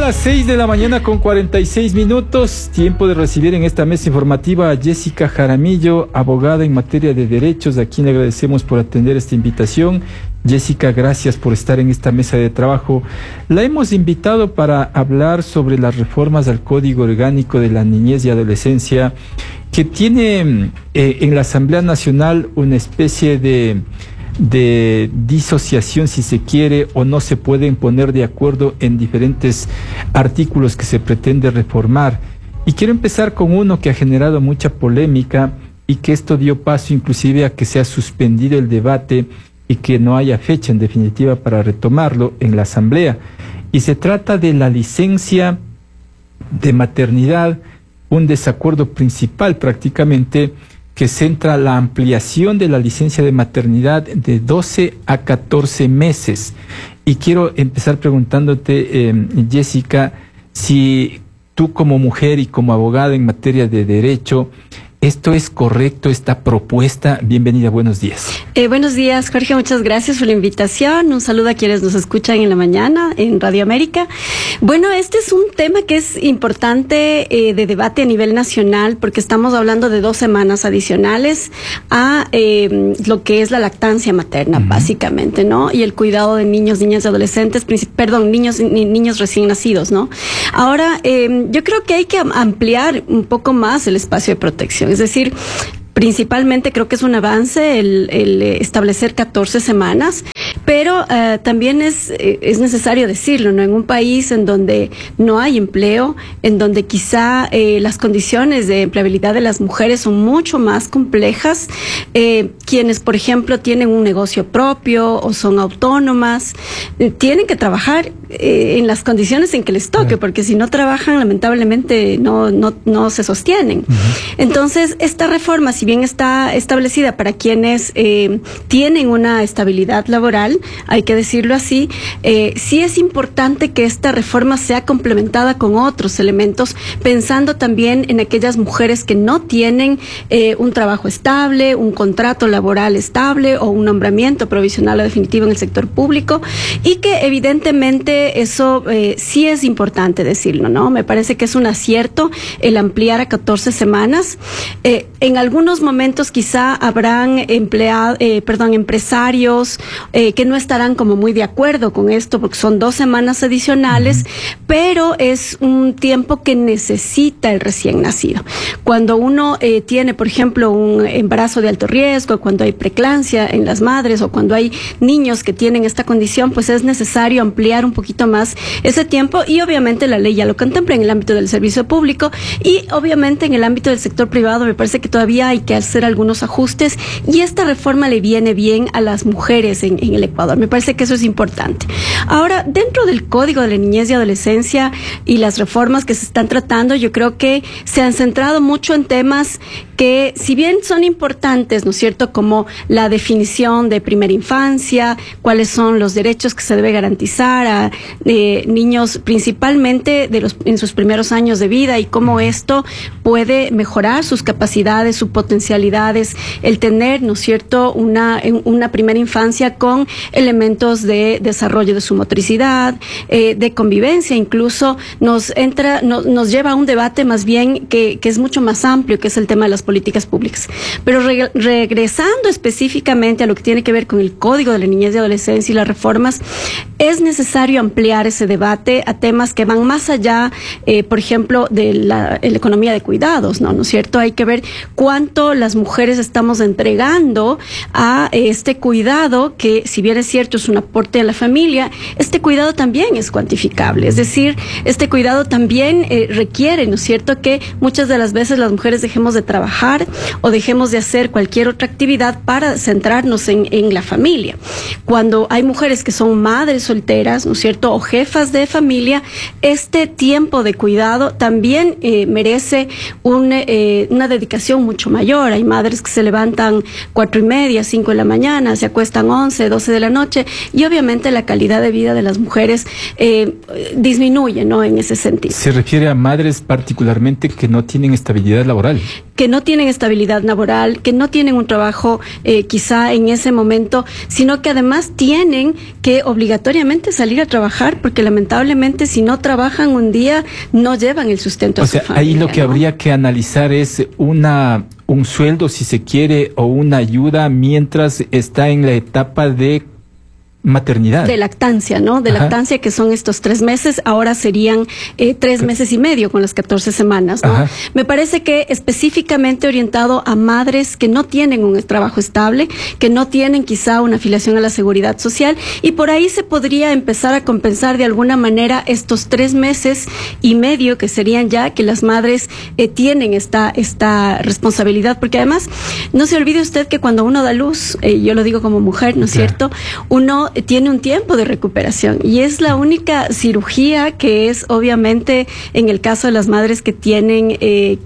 las 6 de la mañana con 46 minutos, tiempo de recibir en esta mesa informativa a Jessica Jaramillo, abogada en materia de derechos, a quien le agradecemos por atender esta invitación. Jessica, gracias por estar en esta mesa de trabajo. La hemos invitado para hablar sobre las reformas al Código Orgánico de la Niñez y Adolescencia, que tiene en la Asamblea Nacional una especie de disociación, si se quiere, o no se pueden poner de acuerdo en diferentes artículos que se pretende reformar. Y quiero empezar con uno que ha generado mucha polémica y que esto dio paso inclusive a que se ha suspendido el debate y que no haya fecha en definitiva para retomarlo en la Asamblea. Y se trata de la licencia de maternidad, un desacuerdo principal prácticamente, que centra la ampliación de la licencia de maternidad de 12 a 14 meses. Y quiero empezar preguntándote, Jessica, si tú como mujer y como abogada en materia de derecho, ¿esto es correcto, esta propuesta? Bienvenida, buenos días. Buenos días, Jorge, muchas gracias por la invitación. Un saludo a quienes nos escuchan en la mañana en Radio América. Bueno, este es un tema que es importante de debate a nivel nacional, porque estamos hablando de 2 semanas adicionales a lo que es la lactancia materna, básicamente, ¿no? Y el cuidado de niños, niñas y adolescentes, niños recién nacidos, ¿no? Ahora, yo creo que hay que ampliar un poco más el espacio de protección. Es decir, principalmente creo que es un avance el establecer 14 semanas, pero también es necesario decirlo, ¿no? En un país en donde no hay empleo, en donde quizá las condiciones de empleabilidad de las mujeres son mucho más complejas, quienes, por ejemplo, tienen un negocio propio o son autónomas, tienen que trabajar en las condiciones en que les toque, porque si no trabajan, lamentablemente no se sostienen. Entonces, esta reforma, si bien está establecida para quienes tienen una estabilidad laboral, hay que decirlo así, sí es importante que esta reforma sea complementada con otros elementos, pensando también en aquellas mujeres que no tienen un trabajo estable, un contrato laboral estable o un nombramiento provisional o definitivo en el sector público, y que evidentemente eso sí es importante decirlo, ¿no? Me parece que es un acierto el ampliar a 14 semanas. En algunos momentos quizá habrán empresarios que no estarán como muy de acuerdo con esto, porque son 2 semanas adicionales, pero es un tiempo que necesita el recién nacido. Cuando uno tiene, por ejemplo, un embarazo de alto riesgo, cuando hay preeclampsia en las madres o cuando hay niños que tienen esta condición, pues es necesario ampliar un poquito más ese tiempo, y obviamente la ley ya lo contempla en el ámbito del servicio público, y obviamente en el ámbito del sector privado me parece que todavía hay que hacer algunos ajustes, y esta reforma le viene bien a las mujeres en el Ecuador. Me parece que eso es importante. Ahora, dentro del Código de la Niñez y Adolescencia y las reformas que se están tratando, yo creo que se han centrado mucho en temas que, si bien son importantes, ¿no es cierto?, como la definición de primera infancia, cuáles son los derechos que se debe garantizar a niños, principalmente en sus primeros años de vida, y cómo esto puede mejorar sus capacidades, sus potencialidades, el tener, ¿no es cierto?, una primera infancia con elementos de desarrollo de su motricidad, de convivencia, incluso nos lleva a un debate más bien que es mucho más amplio, que es el tema de las políticas públicas. Pero regresando específicamente a lo que tiene que ver con el Código de la Niñez y Adolescencia y las reformas, es necesario ampliar ese debate a temas que van más allá, por ejemplo, de la economía de cuidados, ¿no es cierto? Hay que ver cuánto las mujeres estamos entregando a este cuidado, que si bien es cierto es un aporte a la familia, este cuidado también es cuantificable. Es decir, este cuidado también requiere, ¿no es cierto?, que muchas de las veces las mujeres dejemos de trabajar o dejemos de hacer cualquier otra actividad para centrarnos en la familia. Cuando hay mujeres que son madres solteras, ¿no es cierto?, o jefas de familia, este tiempo de cuidado también merece una dedicación mucho mayor. Hay madres que se levantan 4:30, 5 de la mañana, se acuestan 11, 12 de la noche, y obviamente la calidad de vida de las mujeres disminuye, ¿no?, en ese sentido. Se refiere a madres particularmente que no tienen estabilidad laboral. que no tienen estabilidad laboral, que no tienen un trabajo quizá en ese momento, sino que además tienen que obligatoriamente salir a trabajar, porque lamentablemente si no trabajan un día no llevan el sustento a su familia. Ahí lo que habría que analizar es un sueldo, si se quiere, o una ayuda mientras está en la etapa de maternidad. De lactancia, ¿no? De lactancia, que son estos 3 meses, ahora serían 3 meses y medio con las 14 semanas, ¿no? Ajá. Me parece que específicamente orientado a madres que no tienen un trabajo estable, que no tienen quizá una afiliación a la seguridad social, y por ahí se podría empezar a compensar de alguna manera estos 3 meses y medio que serían ya que las madres tienen esta responsabilidad, porque además no se olvide usted que cuando uno da luz, yo lo digo como mujer, ¿no es cierto? Uno tiene un tiempo de recuperación y es la única cirugía que es obviamente en el caso de las madres que tienen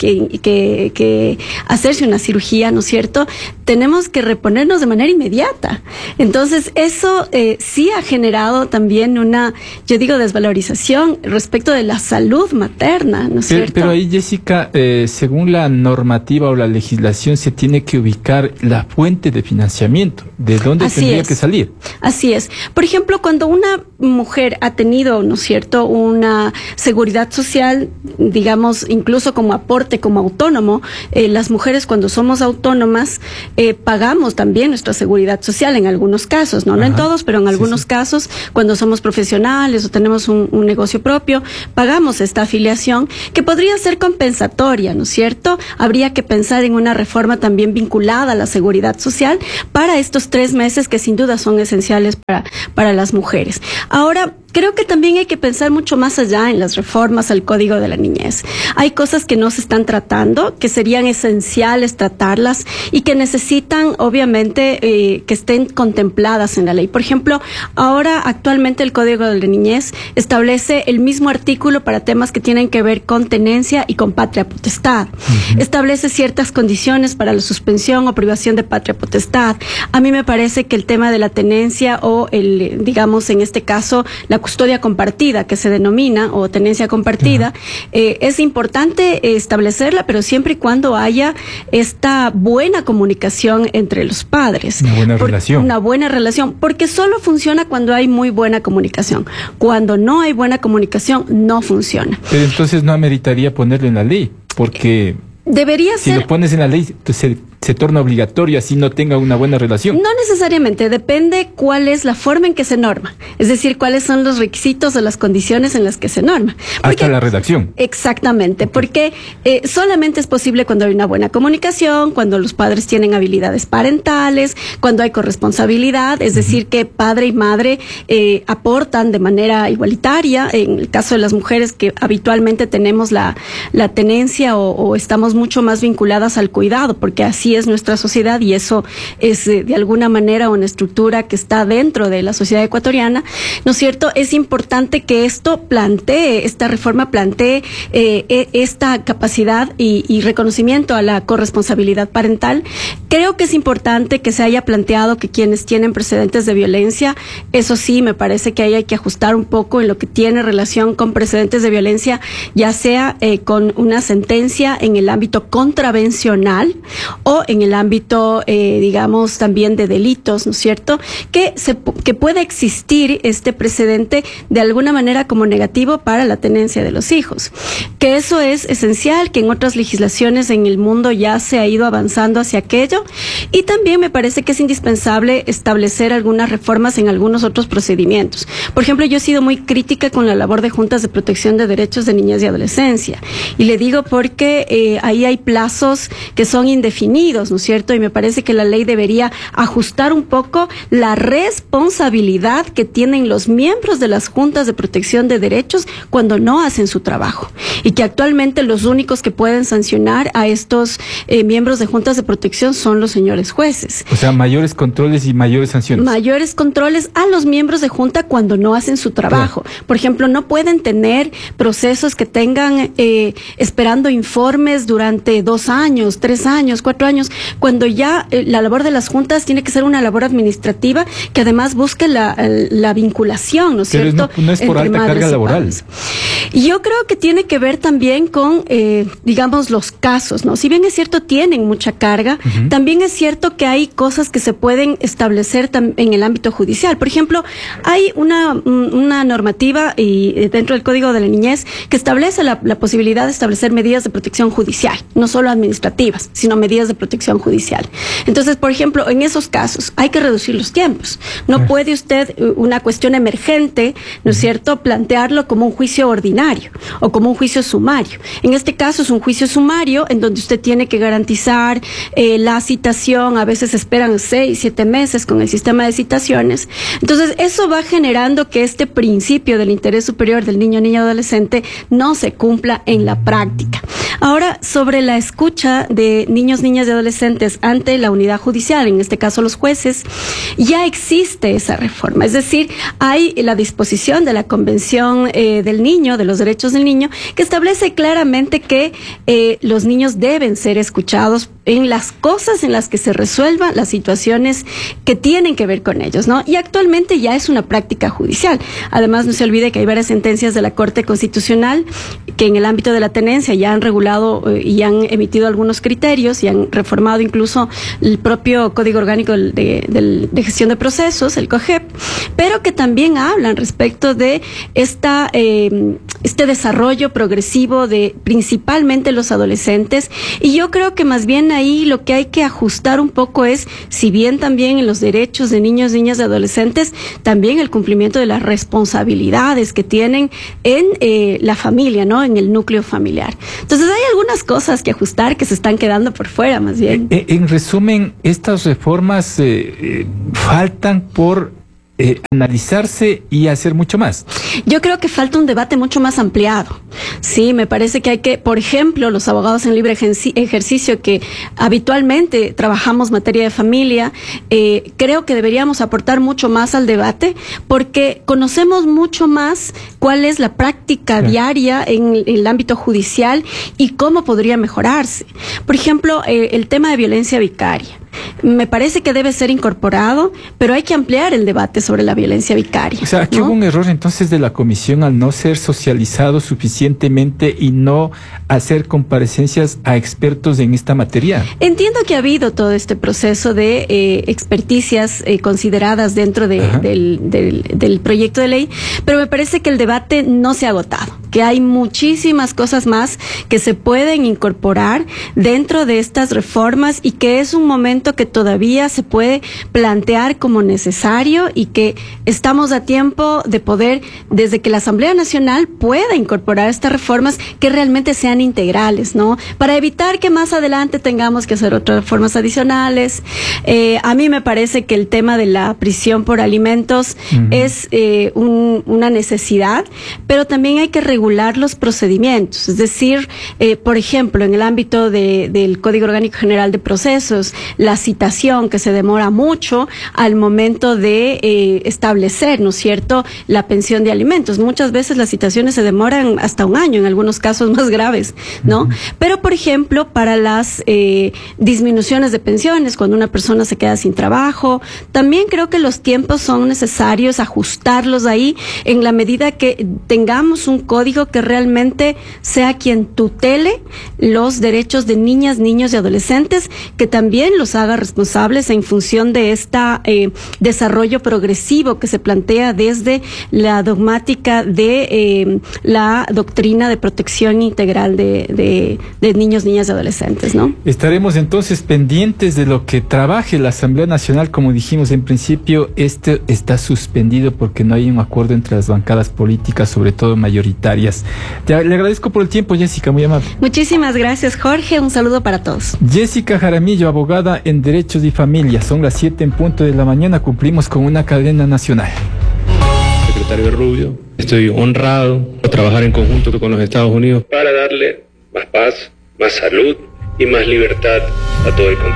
que hacerse una cirugía, ¿no es cierto? Tenemos que reponernos de manera inmediata. Entonces eso sí ha generado también una, yo digo, desvalorización respecto de la salud materna, ¿no es cierto? Pero ahí, Jessica, según la normativa o la legislación se tiene que ubicar la fuente de financiamiento. ¿De dónde tendría que salir? Así es. Por ejemplo, cuando una mujer ha tenido, ¿no es cierto?, una seguridad social, digamos, incluso como aporte, como autónomo, las mujeres cuando somos autónomas pagamos también nuestra seguridad social en algunos casos, no en todos, pero en algunos casos, cuando somos profesionales o tenemos un negocio propio, pagamos esta afiliación que podría ser compensatoria, ¿no es cierto? Habría que pensar en una reforma también vinculada a la seguridad social para estos 3 meses que sin duda son esenciales para las mujeres. Ahora, creo que también hay que pensar mucho más allá en las reformas al Código de la Niñez. Hay cosas que no se están tratando, que serían esenciales tratarlas y que necesitan, obviamente, que estén contempladas en la ley. Por ejemplo, ahora actualmente el Código de la Niñez establece el mismo artículo para temas que tienen que ver con tenencia y con patria potestad. Establece ciertas condiciones para la suspensión o privación de patria potestad. A mí me parece que el tema de la tenencia o digamos, en este caso, la custodia compartida, que se denomina, o tenencia compartida, es importante establecerla, pero siempre y cuando haya esta buena comunicación entre los padres. Una buena relación. Una buena relación, porque solo funciona cuando hay muy buena comunicación. Cuando no hay buena comunicación, no funciona. Pero entonces no ameritaría ponerlo en la ley, porque debería ser. Si lo pones en la ley, se torna obligatorio, así no tenga una buena relación. No necesariamente, depende cuál es la forma en que se norma, es decir, cuáles son los requisitos o las condiciones en las que se norma. Hasta la redacción. Exactamente, porque solamente es posible cuando hay una buena comunicación, cuando los padres tienen habilidades parentales, cuando hay corresponsabilidad, es decir, que padre y madre aportan de manera igualitaria. En el caso de las mujeres, que habitualmente tenemos la tenencia o estamos mucho más vinculadas al cuidado, porque así es nuestra sociedad y eso es de alguna manera una estructura que está dentro de la sociedad ecuatoriana, ¿no es cierto? Es importante que esta reforma plantee esta capacidad y reconocimiento a la corresponsabilidad parental. Creo que es importante que se haya planteado que quienes tienen precedentes de violencia, eso sí, me parece que ahí hay que ajustar un poco en lo que tiene relación con precedentes de violencia, ya sea con una sentencia en el ámbito contravencional o en el ámbito, digamos, también de delitos, ¿no es cierto? Que puede existir este precedente de alguna manera como negativo para la tenencia de los hijos. Que eso es esencial, que en otras legislaciones en el mundo ya se ha ido avanzando hacia aquello. Y también me parece que es indispensable establecer algunas reformas en algunos otros procedimientos. Por ejemplo, yo he sido muy crítica con la labor de juntas de protección de derechos de niñez y adolescencia. Y le digo porque ahí hay plazos que son indefinidos, ¿no es cierto? Y me parece que la ley debería ajustar un poco la responsabilidad que tienen los miembros de las juntas de protección de derechos cuando no hacen su trabajo. Y que actualmente los únicos que pueden sancionar a estos miembros de juntas de protección son los señores jueces. O sea, mayores controles y mayores sanciones. Mayores controles a los miembros de junta cuando no hacen su trabajo. Claro. Por ejemplo, no pueden tener procesos que tengan esperando informes durante 2 años, 3 años, 4 años, cuando ya la labor de las juntas tiene que ser una labor administrativa que además busque la vinculación, ¿no es cierto? Pero no es por alta carga laboral. Y yo creo que tiene que ver también con, digamos, los casos, ¿no? Si bien es cierto, tienen mucha carga, también es cierto que hay cosas que se pueden establecer en el ámbito judicial. Por ejemplo, hay una normativa dentro del Código de la Niñez que establece la posibilidad de establecer medidas de protección judicial, no solo administrativas, sino medidas de protección judicial. Entonces, por ejemplo, en esos casos hay que reducir los tiempos. No puede usted, una cuestión emergente, ¿no es cierto?, plantearlo como un juicio ordinario o como un juicio sumario. En este caso es un juicio sumario en donde usted tiene que garantizar la citación. A veces esperan 6, 7 meses con el sistema de citaciones. Entonces, eso va generando que este principio del interés superior del niño, niña, adolescente no se cumpla en la práctica. Ahora, sobre la escucha de niños, niñas y adolescentes ante la unidad judicial, en este caso los jueces, ya existe esa reforma. Es decir, hay la disposición de la Convención del Niño, de los Derechos del Niño, que establece claramente que los niños deben ser escuchados en las cosas en las que se resuelvan las situaciones que tienen que ver con ellos, ¿no? Y actualmente ya es una práctica judicial. Además, no se olvide que hay varias sentencias de la Corte Constitucional que en el ámbito de la tenencia ya han regulado y han emitido algunos criterios y han reformado incluso el propio Código Orgánico de Gestión de Procesos, el COGEP, pero que también hablan respecto de este desarrollo progresivo de principalmente los adolescentes. Y yo creo que más bien ahí lo que hay que ajustar un poco es, si bien también en los derechos de niños, niñas y adolescentes, también el cumplimiento de las responsabilidades que tienen en la familia, ¿no? En el núcleo familiar. Entonces hay algunas cosas que ajustar que se están quedando por fuera, más bien. En resumen, estas reformas faltan por analizarse y hacer mucho más. Yo creo que falta un debate mucho más ampliado. Sí, me parece que hay que, por ejemplo, los abogados en libre ejercicio que habitualmente trabajamos materia de familia, creo que deberíamos aportar mucho más al debate porque conocemos mucho más cuál es la práctica diaria en el ámbito judicial y cómo podría mejorarse. Por ejemplo, el tema de violencia vicaria. Me parece que debe ser incorporado, pero hay que ampliar el debate sobre la violencia vicaria. O sea, aquí hubo un error entonces de la comisión al no ser socializado suficientemente y no hacer comparecencias a expertos en esta materia. Entiendo que ha habido todo este proceso de experticias consideradas dentro del proyecto de ley, pero me parece que el debate no se ha agotado, que hay muchísimas cosas más que se pueden incorporar dentro de estas reformas y que es un momento que todavía se puede plantear como necesario y que estamos a tiempo de poder, desde que la Asamblea Nacional pueda incorporar estas reformas que realmente sean integrales, ¿no? Para evitar que más adelante tengamos que hacer otras reformas adicionales. A mí me parece que el tema de la prisión por alimentos es una necesidad, pero también hay que regular los procedimientos. Es decir, por ejemplo, en el ámbito del Código Orgánico General de Procesos, la citación que se demora mucho al momento de establecer, ¿no es cierto?, la pensión de alimentos. Muchas veces las citaciones se demoran hasta un año, en algunos casos más graves, ¿no? Pero, por ejemplo, para las disminuciones de pensiones, cuando una persona se queda sin trabajo, también creo que los tiempos son necesarios ajustarlos ahí en la medida que tengamos un código que realmente sea quien tutele los derechos de niñas, niños y adolescentes, que también los haga responsables en función de este desarrollo progresivo que se plantea desde la dogmática de la doctrina de protección integral de niños, niñas y adolescentes, ¿no? Estaremos entonces pendientes de lo que trabaje la Asamblea Nacional. Como dijimos en principio, este está suspendido porque no hay un acuerdo entre las bancadas políticas, sobre todo mayoritarias. Le agradezco por el tiempo, Jessica, muy amable. Muchísimas gracias, Jorge. Un saludo para todos. Jessica Jaramillo, abogada en Derechos y Familia. Son las 7:00 a.m. Cumplimos con una cadena nacional. Secretario Rubio, estoy honrado por trabajar en conjunto con los Estados Unidos para darle más paz, más salud y más libertad a todo el continente.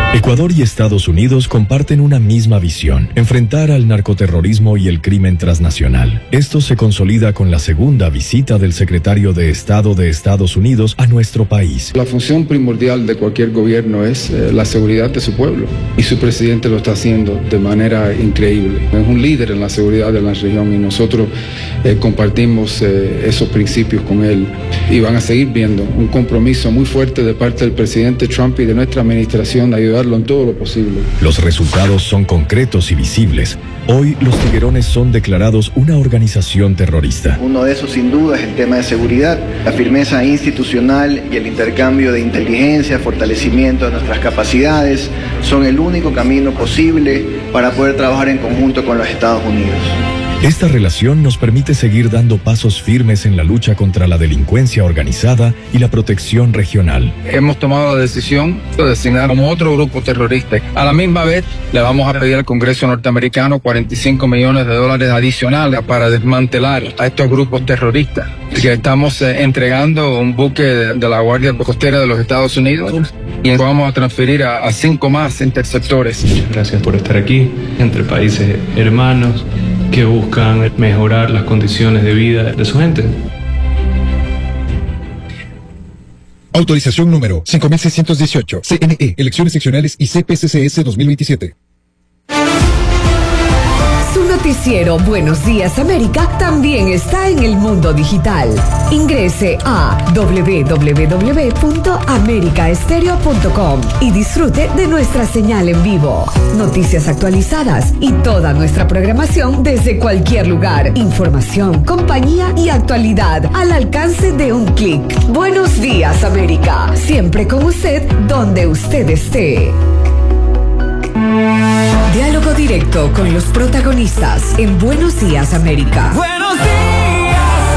Ecuador y Estados Unidos comparten una misma visión: enfrentar al narcoterrorismo y el crimen transnacional. Esto se consolida con la segunda visita del secretario de Estado de Estados Unidos a nuestro país. La función primordial de cualquier gobierno es la seguridad de su pueblo, y su presidente lo está haciendo de manera increíble. Es un líder en la seguridad de la región y nosotros compartimos esos principios con él, y van a seguir viendo un compromiso muy fuerte de parte del presidente Trump y de nuestra administración de ayudarlo en todo lo posible. Los resultados son concretos y visibles. Hoy los tiguerones son declarados una organización terrorista. Uno de esos sin duda es el tema de seguridad. La firmeza institucional y el intercambio de inteligencia, fortalecimiento de nuestras capacidades son el único camino posible para poder trabajar en conjunto con los Estados Unidos. Esta relación nos permite seguir dando pasos firmes en la lucha contra la delincuencia organizada y la protección regional. Hemos tomado la decisión de designar como otro grupo terrorista. A la misma vez, le vamos a pedir al Congreso norteamericano $45 millones adicionales para desmantelar a estos grupos terroristas. Que estamos entregando un buque de la Guardia Costera de los Estados Unidos y vamos a transferir a 5 más interceptores. Muchas gracias por estar aquí, entre países hermanos que buscan mejorar las condiciones de vida de su gente. Autorización número 5618. CNE, Elecciones Seccionales y CPCCS 2027. Su noticiero Buenos Días América también está en el mundo digital. Ingrese a www.americaestereo.com y disfrute de nuestra señal en vivo. Noticias actualizadas y toda nuestra programación desde cualquier lugar. Información, compañía y actualidad al alcance de un clic. Buenos Días América, siempre con usted donde usted esté. Diálogo directo con los protagonistas en Buenos Días América. Buenos días,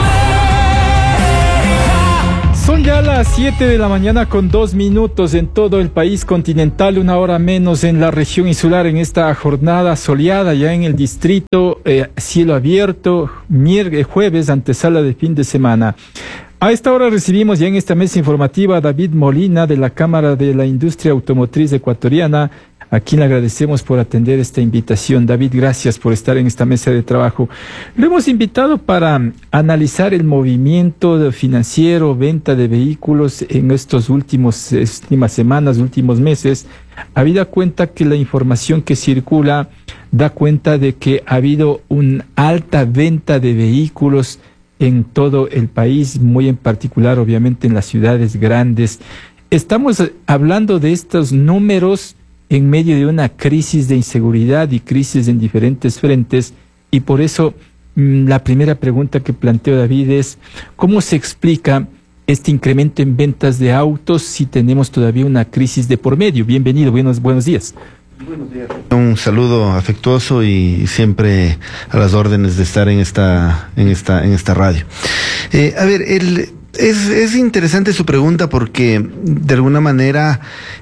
América. Son ya las 7 de la mañana con 2 minutos en todo el país continental, 1 hora menos en la región insular en esta jornada soleada ya en el distrito, cielo abierto, jueves, antesala de fin de semana. A esta hora recibimos ya en esta mesa informativa a David Molina de la Cámara de la Industria Automotriz Ecuatoriana, a quien le agradecemos por atender esta invitación. David, gracias por estar en esta mesa de trabajo. Lo hemos invitado para analizar el movimiento financiero, venta de vehículos en últimas semanas, últimos meses, habida cuenta que la información que circula da cuenta de que ha habido una alta venta de vehículos en todo el país, muy en particular, obviamente, en las ciudades grandes. Estamos hablando de estos números en medio de una crisis de inseguridad y crisis en diferentes frentes, y por eso la primera pregunta que planteo, David, es ¿cómo se explica este incremento en ventas de autos si tenemos todavía una crisis de por medio? Bienvenido, buenos días. Buenos días. Un saludo afectuoso y siempre a las órdenes de estar en esta radio. A ver, es interesante su pregunta porque de alguna manera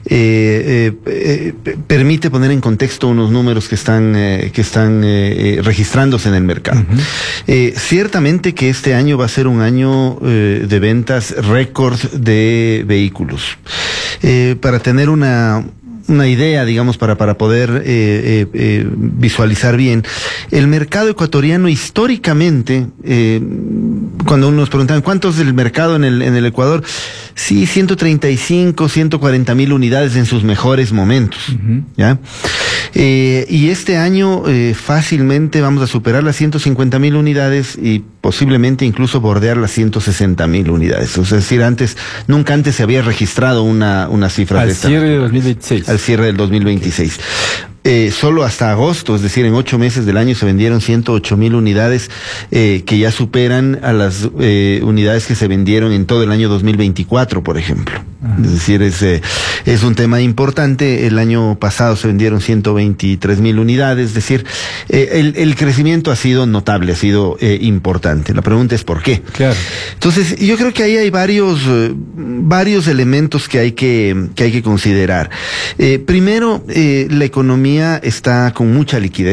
permite poner en contexto unos números que están registrándose en el mercado. Ciertamente que este año va a ser un año de ventas récord de vehículos. Para tener una idea, digamos, para poder visualizar bien, el mercado ecuatoriano históricamente, cuando nos preguntaban ¿cuánto es el mercado en el Ecuador? Sí, 135, 140 mil unidades en sus mejores momentos. ¿Ya? Y este año fácilmente vamos a superar las 150 mil unidades y posiblemente incluso bordear las 160 mil unidades. Es decir, nunca antes se había registrado una cifra de esta. Al cierre de 2026. Al cierre del 2026. Solo hasta agosto, es decir, en 8 meses del año se vendieron 108 mil unidades que ya superan a las unidades que se vendieron en todo el año 2024, por ejemplo. Es decir, es un tema importante. El año pasado se vendieron 123 mil unidades, es decir, el crecimiento ha sido notable, ha sido importante. La pregunta es ¿por qué? Claro. Entonces, yo creo que ahí hay varios elementos que hay que considerar. Primero, la economía está con mucha liquidez.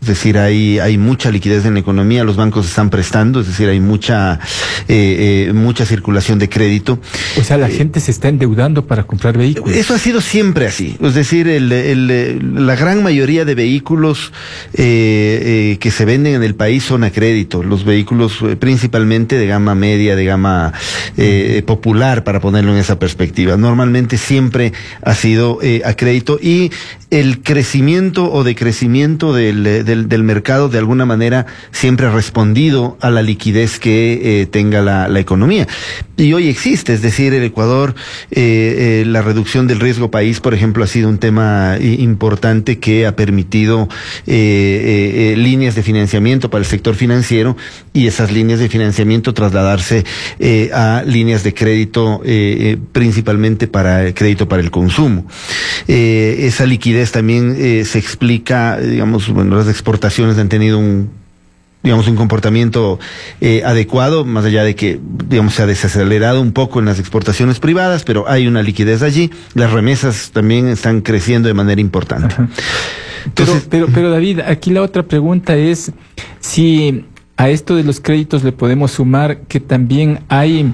Es decir, hay mucha liquidez en la economía, los bancos están prestando, es decir, hay mucha circulación de crédito. O sea, la gente se está endeudando para comprar vehículos. Eso ha sido siempre así. Es decir, la gran mayoría de vehículos que se venden en el país son a crédito. Los vehículos principalmente de gama media, de gama popular, para ponerlo en esa perspectiva. Normalmente siempre ha sido a crédito, y el crecimiento o decrecimiento del mercado de alguna manera siempre ha respondido a la liquidez que tenga la economía. Y hoy existe, es decir, el Ecuador, la reducción del riesgo país, por ejemplo, ha sido un tema importante que ha permitido líneas de financiamiento para el sector financiero, y esas líneas de financiamiento trasladarse a líneas de crédito, principalmente para el crédito para el consumo. Esa liquidez también se explica, digamos, bueno, las exportaciones han tenido un comportamiento adecuado, más allá de que, digamos, se ha desacelerado un poco en las exportaciones privadas, pero hay una liquidez allí. Las remesas también están creciendo de manera importante. Entonces, pero David, aquí la otra pregunta es si a esto de los créditos le podemos sumar que también hay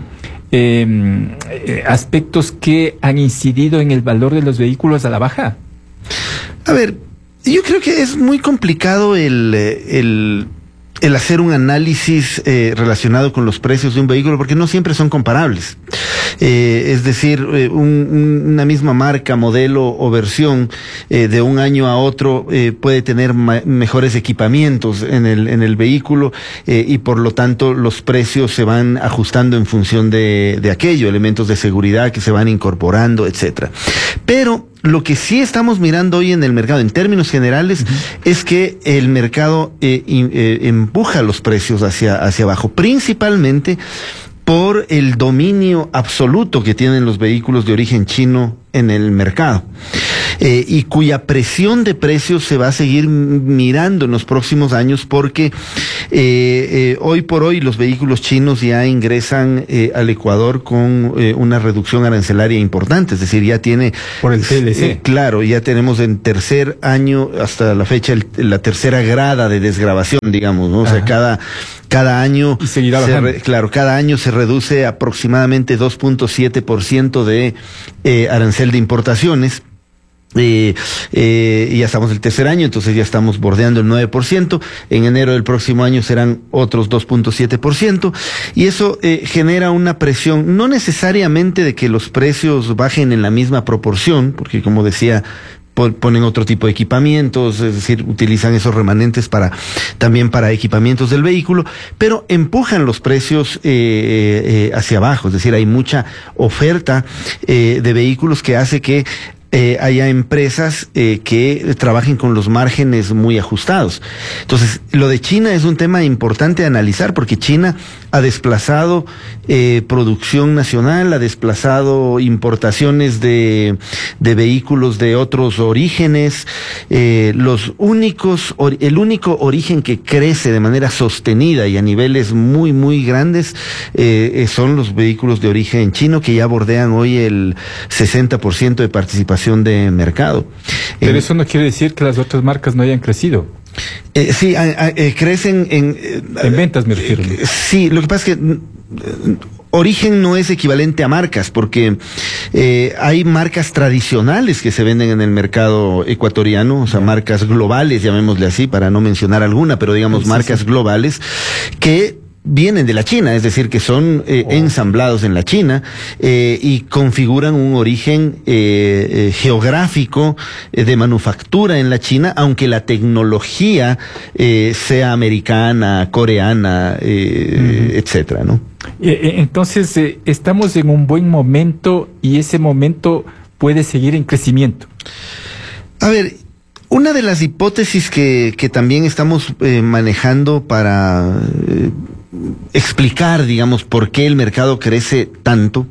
aspectos que han incidido en el valor de los vehículos a la baja. A ver, yo creo que es muy complicado el hacer un análisis relacionado con los precios de un vehículo, porque no siempre son comparables. Es decir, una misma marca, modelo o versión de un año a otro puede tener mejores equipamientos en el vehículo, y por lo tanto los precios se van ajustando en función de aquello, elementos de seguridad que se van incorporando, etcétera. Pero lo que sí estamos mirando hoy en el mercado, en términos generales, es que el mercado empuja los precios hacia abajo, principalmente por el dominio absoluto que tienen los vehículos de origen chino en el mercado, y cuya presión de precios se va a seguir mirando en los próximos años, porque hoy por hoy los vehículos chinos ya ingresan al Ecuador con una reducción arancelaria importante, es decir, ya tiene... Por el TLC. Claro, ya tenemos en tercer año, hasta la fecha, la tercera grada de desgravación, digamos, ¿no? O sea, cada año... Y seguirá bajando. Claro, cada año se reduce aproximadamente 2.7% de arancel de importaciones. Ya estamos el tercer año, entonces ya estamos bordeando el 9%. En enero del próximo año serán otros 2.7%, y eso genera una presión, no necesariamente de que los precios bajen en la misma proporción, porque, como decía, ponen otro tipo de equipamientos, es decir, utilizan esos remanentes también para equipamientos del vehículo, pero empujan los precios hacia abajo. Es decir, hay mucha oferta de vehículos que hace que haya empresas que trabajen con los márgenes muy ajustados. Entonces, lo de China es un tema importante de analizar, porque China ha desplazado producción nacional, ha desplazado importaciones de vehículos de otros orígenes. El único origen que crece de manera sostenida y a niveles muy, muy grandes son los vehículos de origen chino, que ya bordean hoy el 60% de participación de mercado. Pero eso no quiere decir que las otras marcas no hayan crecido. Sí, crecen en ventas, me refiero. Sí, lo que pasa es que origen no es equivalente a marcas, porque hay marcas tradicionales que se venden en el mercado ecuatoriano, o sea, marcas globales, llamémosle así, para no mencionar alguna, pero digamos marcas globales que vienen de la China, es decir, que son ensamblados en la China y configuran un origen geográfico de manufactura en la China, aunque la tecnología sea americana, coreana, etcétera, ¿no? Entonces, estamos en un buen momento, y ese momento puede seguir en crecimiento. A ver, una de las hipótesis que también estamos manejando para explicar, digamos, por qué el mercado crece tanto,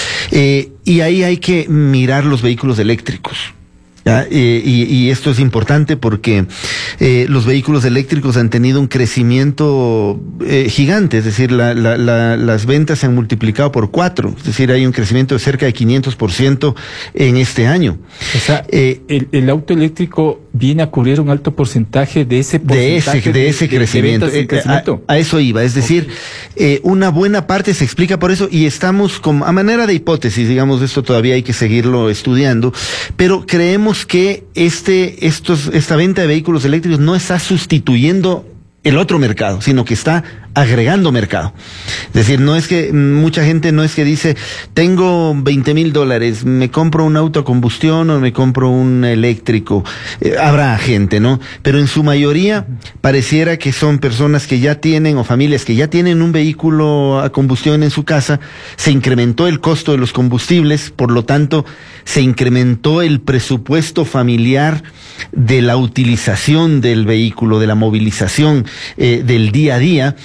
y ahí hay que mirar los vehículos eléctricos. ¿Ya? Y esto es importante porque los vehículos eléctricos han tenido un crecimiento gigante, es decir, las ventas se han multiplicado por 4, es decir, hay un crecimiento de cerca de 500% en este año. O sea, el auto eléctrico viene a cubrir un alto porcentaje de ese porcentaje de ese crecimiento. A eso iba, es decir, una buena parte se explica por eso y estamos a manera de hipótesis, digamos, esto todavía hay que seguirlo estudiando, pero creemos que esta venta de vehículos eléctricos no está sustituyendo el otro mercado, sino que está agregando mercado. Es decir, no es que mucha gente no es que dice, tengo $20,000, me compro un auto a combustión o me compro un eléctrico. Habrá gente, ¿no? Pero en su mayoría pareciera que son personas que ya tienen o familias que ya tienen un vehículo a combustión en su casa, se incrementó el costo de los combustibles, por lo tanto, se incrementó el presupuesto familiar de la utilización del vehículo, de la movilización del día a día,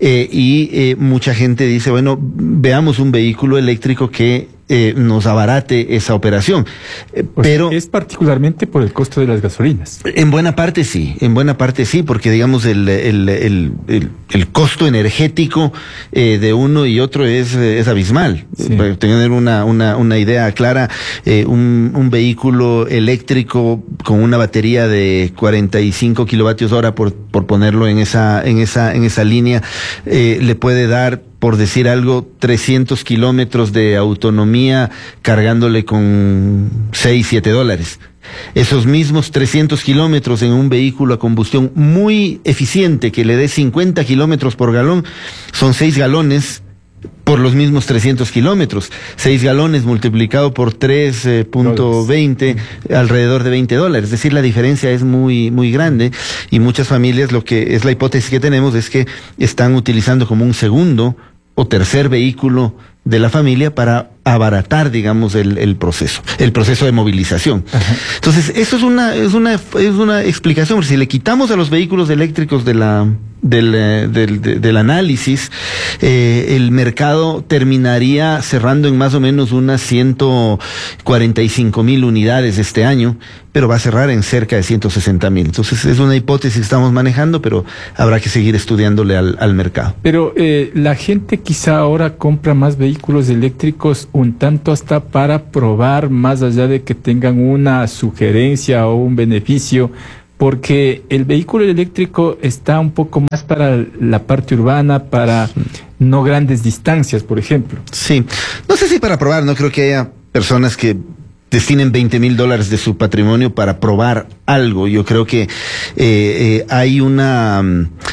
y mucha gente dice, bueno, veamos un vehículo eléctrico que nos abarate esa operación. Pero es particularmente por el costo de las gasolinas. En buena parte sí, porque digamos el costo energético de uno y otro es abismal. Sí. Para tener una idea clara, un vehículo eléctrico con una batería de 45 kilovatios hora, por ponerlo en esa línea, le puede dar, por decir algo, 300 kilómetros de autonomía cargándole con $6-7. Esos mismos 300 kilómetros en un vehículo a combustión muy eficiente que le dé 50 kilómetros por galón, son 6 galones por los mismos 300 kilómetros. 6 galones multiplicado por 3.20, alrededor de $20. Es decir, la diferencia es muy, muy grande y muchas familias, lo que es la hipótesis que tenemos es que están utilizando como un segundo o tercer vehículo de la familia para abaratar, digamos, el proceso de movilización. Ajá. Entonces, eso es una explicación. Si le quitamos a los vehículos eléctricos del análisis, el mercado terminaría cerrando en más o menos unas 145,000 unidades este año, pero va a cerrar en cerca de 160,000. Entonces, es una hipótesis que estamos manejando, pero habrá que seguir estudiándole al mercado. Pero la gente quizá ahora compra más vehículos eléctricos un tanto hasta para probar, más allá de que tengan una sugerencia o un beneficio, porque el vehículo eléctrico está un poco más para la parte urbana, para no grandes distancias, por ejemplo. Sí, no sé si para probar, no creo que haya personas que destinen $20,000 de su patrimonio para probar algo. Yo creo que hay una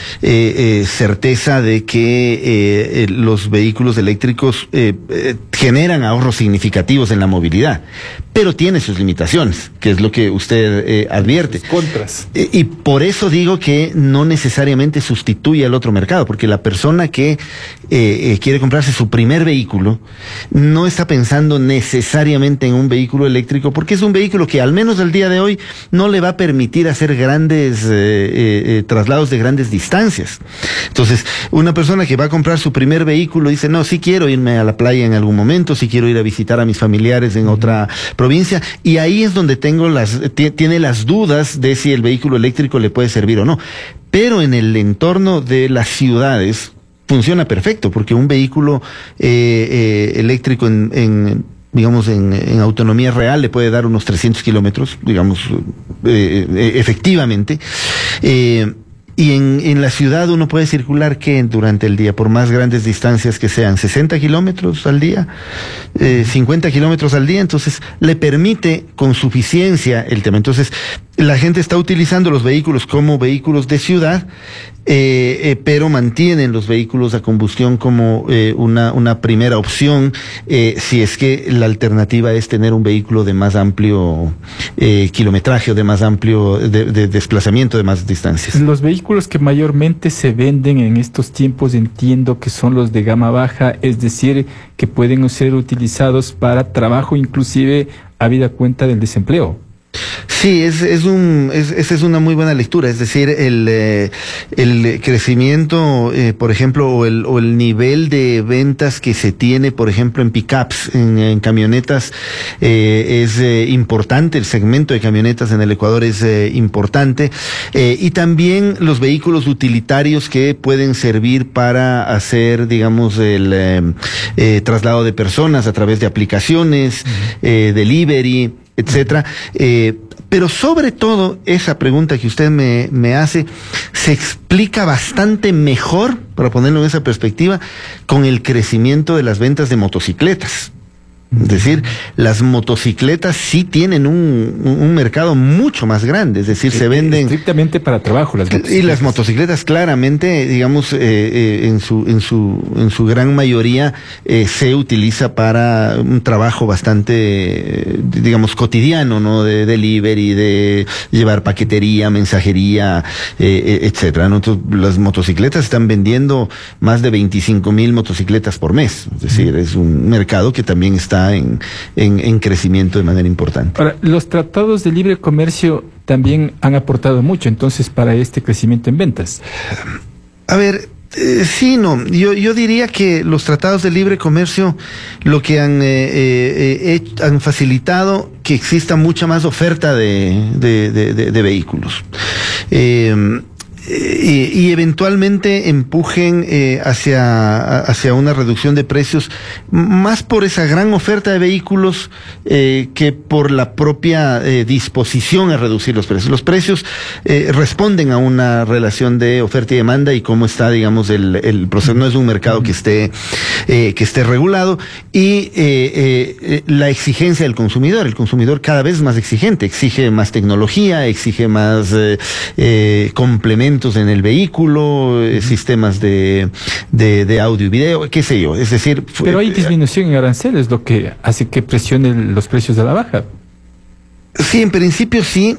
certeza de que los vehículos eléctricos generan ahorros significativos en la movilidad, pero tiene sus limitaciones, que es lo que usted advierte. Los contras. Y por eso digo que no necesariamente sustituye al otro mercado, porque la persona que quiere comprarse su primer vehículo no está pensando necesariamente en un vehículo eléctrico, porque es un vehículo que al menos al día de hoy no le va a permitir hacer grandes traslados de grandes distancias. Entonces, una persona que va a comprar su primer vehículo dice, no, sí quiero irme a la playa en algún momento, sí quiero ir a visitar a mis familiares en otra provincia, y ahí es donde tiene las dudas de si el vehículo eléctrico le puede servir o no. Pero en el entorno de las ciudades funciona perfecto, porque un vehículo eléctrico en autonomía real le puede dar unos 300 kilómetros, digamos, efectivamente. Y en la ciudad uno puede circular que durante el día, por más grandes distancias que sean, 60 kilómetros al día, 50 kilómetros al día, entonces le permite con suficiencia el tema. Entonces, la gente está utilizando los vehículos como vehículos de ciudad, pero mantienen los vehículos a combustión como una primera opción, si es que la alternativa es tener un vehículo de más amplio kilometraje, o de más amplio de desplazamiento, de más distancias. Los vehículos que mayormente se venden en estos tiempos entiendo que son los de gama baja, es decir, que pueden ser utilizados para trabajo, inclusive habida cuenta del desempleo. Sí, esa es una muy buena lectura, es decir, el crecimiento, por ejemplo, o el nivel de ventas que se tiene, por ejemplo, en pickups, en camionetas, es importante. El segmento de camionetas en el Ecuador es importante, y también los vehículos utilitarios que pueden servir para hacer, digamos, el traslado de personas a través de aplicaciones, delivery, etcétera. Pero sobre todo, esa pregunta que usted me hace se explica bastante mejor, para ponerlo en esa perspectiva, con el crecimiento de las ventas de motocicletas. Es decir, las motocicletas sí tienen un mercado mucho más grande, es decir, se venden estrictamente para trabajo las motocicletas. Y las motocicletas claramente, digamos, en su gran mayoría se utiliza para un trabajo bastante, digamos, cotidiano, ¿no? De delivery, de llevar paquetería, mensajería, etcétera, ¿no? Entonces, las motocicletas están vendiendo más de 25,000 motocicletas por mes, es decir, es un mercado que también está en crecimiento de manera importante. Ahora, los tratados de libre comercio también han aportado mucho, entonces, para este crecimiento en ventas. A ver, sí, no. Yo diría que los tratados de libre comercio lo que han facilitado que exista mucha más oferta de vehículos. Y eventualmente empujen hacia una reducción de precios, más por esa gran oferta de vehículos que por la propia disposición a reducir los precios. Los precios responden a una relación de oferta y demanda y cómo está, digamos, el proceso. No es un mercado que esté regulado, y la exigencia del consumidor. El consumidor cada vez más exigente, exige más tecnología, exige más complementos en el vehículo, sistemas de audio y video, qué sé yo. Es decir, pero hay disminución en aranceles, lo que hace que presione los precios a la baja. Sí, en principio sí,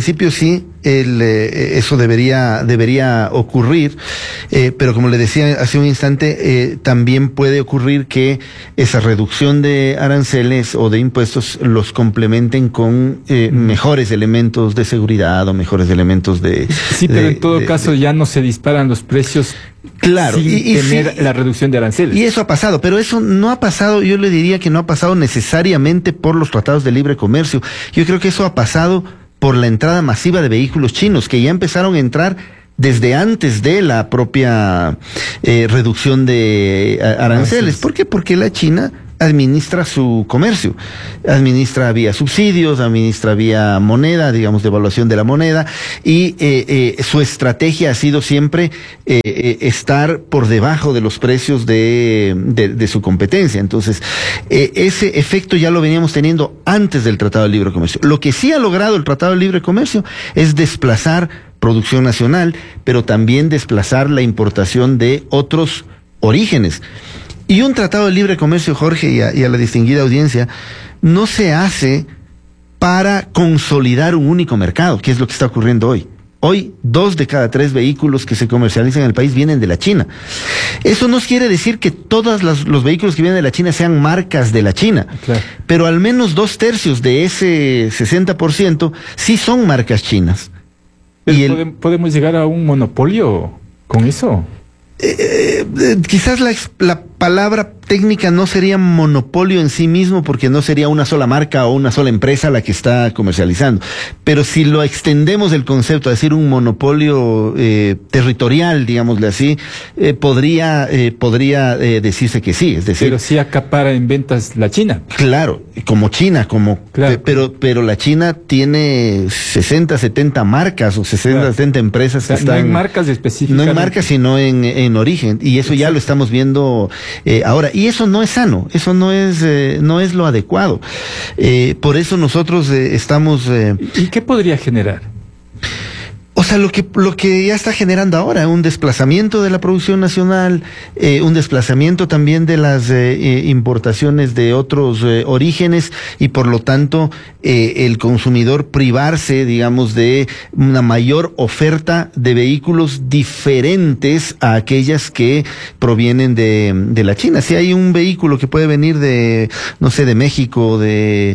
eso debería ocurrir, pero como le decía hace un instante, también puede ocurrir que esa reducción de aranceles o de impuestos los complementen con mejores elementos de seguridad o mejores elementos de... Sí, pero en todo caso ya no se disparan los precios. Claro, sin tener la reducción de aranceles. Y eso ha pasado, pero eso no ha pasado, yo le diría que no ha pasado necesariamente por los tratados de libre comercio. Yo creo que eso ha pasado por la entrada masiva de vehículos chinos, que ya empezaron a entrar desde antes de la propia reducción de aranceles. ¿Por qué? Porque la China administra su comercio, administra vía subsidios, administra vía moneda, digamos, devaluación de la moneda, y su estrategia ha sido siempre estar por debajo de los precios de su competencia. Entonces, ese efecto ya lo veníamos teniendo antes del Tratado de Libre Comercio. Lo que sí ha logrado el Tratado de Libre Comercio es desplazar producción nacional, pero también desplazar la importación de otros orígenes. Y un tratado de libre comercio, Jorge, y a la distinguida audiencia, no se hace para consolidar un único mercado, que es lo que está ocurriendo hoy. Hoy, 2 de cada 3 vehículos que se comercializan en el país vienen de la China. Eso no quiere decir que todos los vehículos que vienen de la China sean marcas de la China. Claro. Pero al menos 2/3 de ese 60% sí son marcas chinas. Pero ¿podemos llegar a un monopolio con eso? Quizás la palabra técnica no sería monopolio en sí mismo, porque no sería una sola marca o una sola empresa la que está comercializando, pero si lo extendemos el concepto a decir un monopolio territorial, digámosle así, podría decirse que sí, es decir, pero sí acapara en ventas la China. Claro, como China, claro. Pero la China tiene 60, 70 marcas o 60, claro. 70 empresas, o sea, que están, no en marcas específicas, no en marcas, sino en origen, y eso ya lo estamos viendo ahora, y eso no es sano, eso no es lo adecuado. Por eso nosotros estamos... ¿Y qué podría generar? O sea, lo que ya está generando ahora, un desplazamiento de la producción nacional, un desplazamiento también de las importaciones de otros orígenes, y por lo tanto el consumidor privarse, digamos, de una mayor oferta de vehículos diferentes a aquellas que provienen de la China. Si hay un vehículo que puede venir de, no sé, de México, de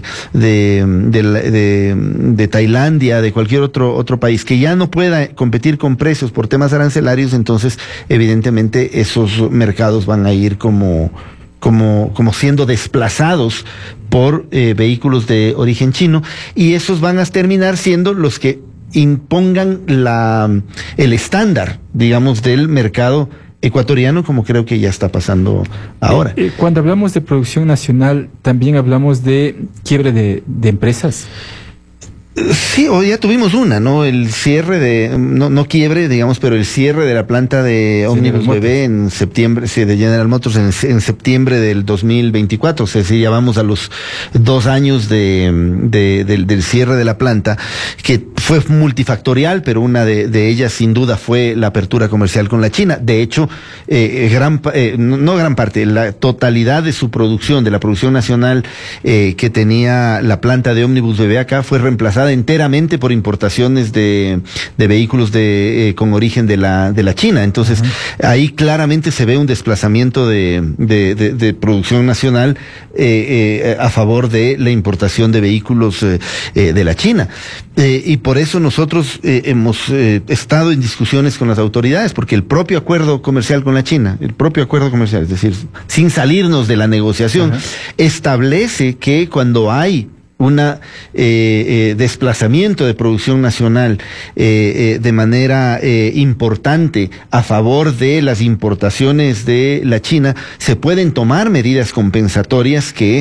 Tailandia, de cualquier otro país, que ya no pueda competir con precios por temas arancelarios, entonces evidentemente esos mercados van a ir como siendo desplazados por vehículos de origen chino, y esos van a terminar siendo los que impongan el estándar, digamos, del mercado ecuatoriano, como creo que ya está pasando ahora. Cuando hablamos de producción nacional, también hablamos de quiebre de empresas. Sí, hoy ya tuvimos una, ¿no? El cierre no quiebre, digamos, pero el cierre de la planta de Omnibus Bebé en septiembre, sí, de General Motors en septiembre del 2024, o sea, sí, ya vamos a los 2 años del cierre de la planta, que fue multifactorial, pero una de ellas sin duda fue la apertura comercial con la China. De hecho, no gran parte, la totalidad de su producción, de la producción nacional que tenía la planta de Omnibus Bebé acá, fue reemplazada enteramente por importaciones de vehículos con origen de la China. Entonces, ahí claramente se ve un desplazamiento de producción nacional a favor de la importación de vehículos de la China. Y por eso nosotros hemos estado en discusiones con las autoridades, porque el propio acuerdo comercial con la China, es decir, sin salirnos de la negociación, establece que cuando hay una desplazamiento de producción nacional de manera importante a favor de las importaciones de la China, se pueden tomar medidas compensatorias que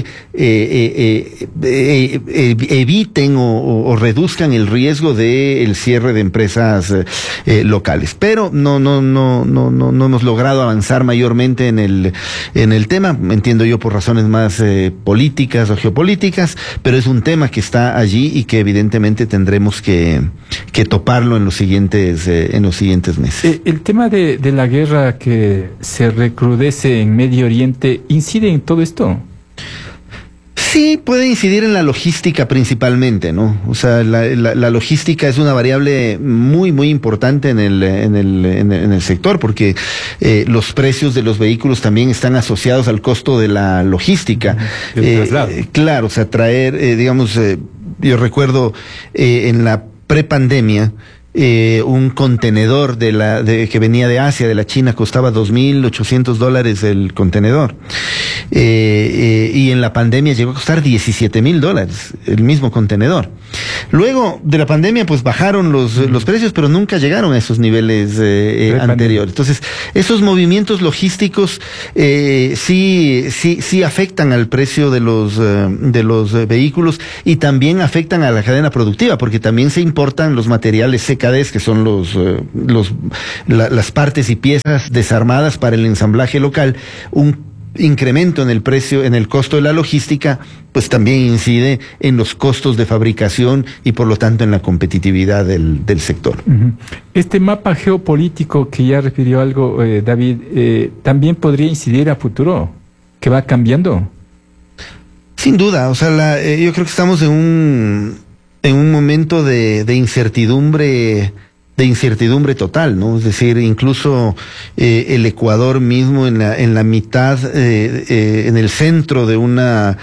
eviten o reduzcan el riesgo del cierre de empresas locales. Pero no hemos logrado avanzar mayormente en el tema, entiendo yo, por razones más políticas o geopolíticas, pero es un tema que está allí y que evidentemente tendremos que toparlo en los siguientes meses. El tema de la guerra que se recrudece en Medio Oriente, ¿incide en todo esto? Sí, puede incidir en la logística principalmente, ¿no? O sea, la logística es una variable muy, muy importante en el sector, porque los precios de los vehículos también están asociados al costo de la logística. Claro, o sea, traer, yo recuerdo en la prepandemia, un contenedor que venía de Asia, de la China, costaba $2,800 el contenedor. Y en la pandemia llegó a costar $17,000 el mismo contenedor. Luego de la pandemia, pues bajaron los precios, pero nunca llegaron a esos niveles anteriores. Entonces, esos movimientos logísticos sí afectan al precio de los vehículos, y también afectan a la cadena productiva, porque también se importan los materiales CKDs, que son las partes y piezas desarmadas para el ensamblaje local. Un incremento en el precio, en el costo de la logística, pues también incide en los costos de fabricación y por lo tanto en la competitividad del sector. Este mapa geopolítico que ya refirió algo, David, también podría incidir a futuro, que va cambiando. Sin duda, o sea, yo creo que estamos en un momento de incertidumbre total, ¿no? Es decir, incluso el Ecuador mismo en la mitad, en el centro de una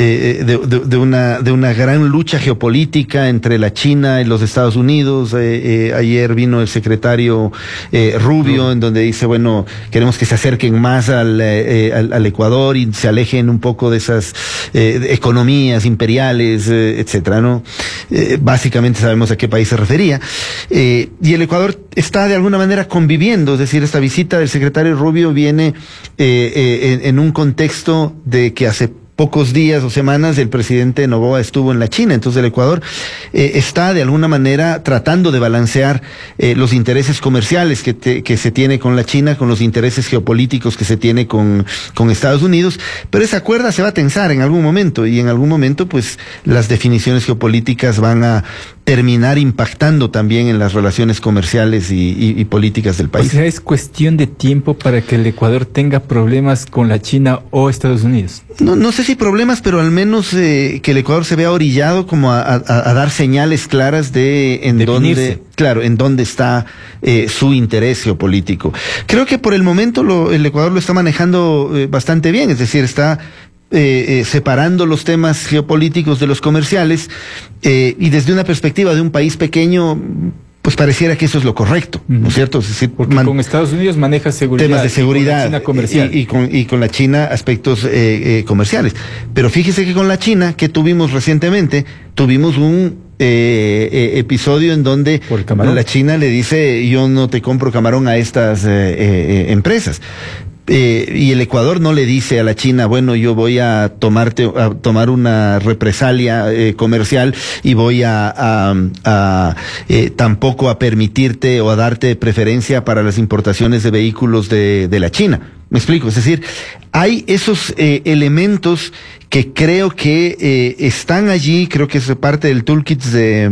gran lucha geopolítica entre la China y los Estados Unidos. Ayer vino el secretario Rubio, en donde dice, bueno, queremos que se acerquen más al Ecuador y se alejen un poco de esas economías imperiales, etcétera, ¿no? Básicamente sabemos a qué país se refería. Y el Ecuador está de alguna manera conviviendo, es decir, esta visita del secretario Rubio viene en un contexto de que hace pocos días o semanas el presidente Noboa estuvo en la China. Entonces el Ecuador está de alguna manera tratando de balancear los intereses comerciales que se tiene con la China, con los intereses geopolíticos que se tiene con Estados Unidos, pero esa cuerda se va a tensar en algún momento, y en algún momento pues las definiciones geopolíticas van a terminar impactando también en las relaciones comerciales y políticas del país. O sea, es cuestión de tiempo para que el Ecuador tenga problemas con la China o Estados Unidos. No sé si problemas, pero al menos que el Ecuador se vea orillado como a dar señales claras de en dónde está su interés geopolítico. Creo que por el momento el Ecuador lo está manejando bastante bien, es decir, está separando los temas geopolíticos de los comerciales, y desde una perspectiva de un país pequeño, pues pareciera que eso es lo correcto, ¿no es cierto? Es decir, porque con Estados Unidos maneja seguridad, temas de seguridad, y con la China comercial. Y con la China aspectos comerciales. Pero fíjese que con la China, que tuvimos recientemente, tuvimos un episodio en donde la China le dice: yo no te compro camarón a estas empresas. Y el Ecuador no le dice a la China: bueno, yo voy a tomar una represalia comercial y voy tampoco a permitirte o a darte preferencia para las importaciones de vehículos de la China. ¿Me explico? Es decir, hay esos elementos que creo que están allí, creo que es parte del toolkit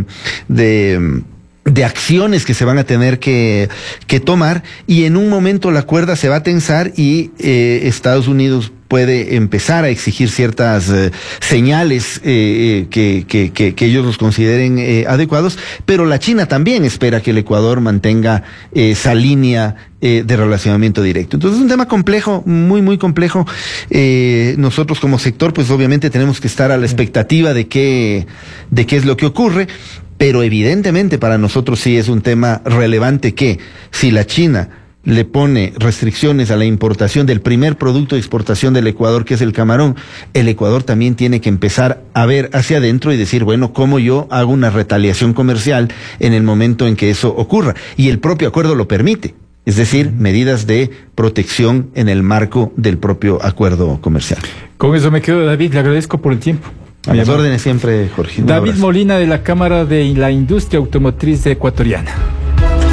de acciones que se van a tener que tomar, y en un momento la cuerda se va a tensar y Estados Unidos puede empezar a exigir ciertas señales que ellos los consideren adecuados, pero la China también espera que el Ecuador mantenga esa línea de relacionamiento directo. Entonces es un tema complejo, muy, muy complejo. Nosotros como sector, pues obviamente tenemos que estar a la expectativa de qué es lo que ocurre. Pero evidentemente para nosotros sí es un tema relevante que si la China le pone restricciones a la importación del primer producto de exportación del Ecuador, que es el camarón, el Ecuador también tiene que empezar a ver hacia adentro y decir: bueno, ¿cómo yo hago una retaliación comercial en el momento en que eso ocurra? Y el propio acuerdo lo permite. Es decir, medidas de protección en el marco del propio acuerdo comercial. Con eso me quedo, David. Le agradezco por el tiempo. A las órdenes siempre, Jorge. David Molina, de la Cámara de la Industria Automotriz Ecuatoriana.